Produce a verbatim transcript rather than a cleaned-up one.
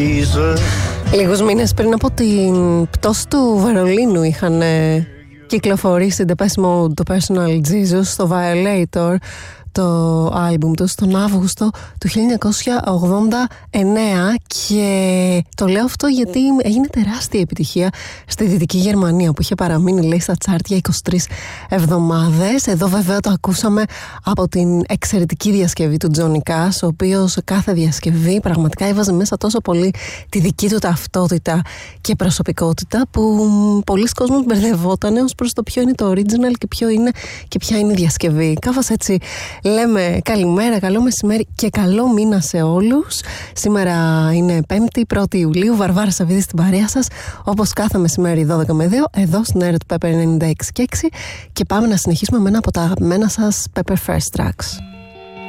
Λίγους μήνες πριν από την πτώση του Βερολίνου είχαν ε, κυκλοφορήσει Depeche Mode, το Personal Jesus, στο Violator, το άλμπουμ του στον Αύγουστο του χίλια εννιακόσια ογδόντα εννέα, και το λέω αυτό γιατί έγινε τεράστια επιτυχία στη Δυτική Γερμανία, που είχε παραμείνει, λέει, στα τσάρτ για είκοσι τρεις εβδομάδες. Εδώ βέβαια το ακούσαμε από την εξαιρετική διασκευή του Τζόνι Κάς, ο οποίος κάθε διασκευή πραγματικά έβαζε μέσα τόσο πολύ τη δική του ταυτότητα και προσωπικότητα, που πολλοί κόσμος μπερδευόταν ως προς το ποιο είναι το original και ποιο είναι και ποια είναι η διασκευή. Κάπως έτσι λέμε καλημέρα, καλό μεσημέρι και καλό μήνα σε όλους. Σήμερα είναι πέμπτη, πρώτη Ιουλίου, Βαρβάρα Σαββίδη στην παρέα σας, όπως κάθε μεσημέρι δώδεκα με δύο, εδώ στην αέρα του Pepper ενενήντα έξι και έξι, και πάμε να συνεχίσουμε με ένα από τα αγαπημένα σας Pepper First Tracks.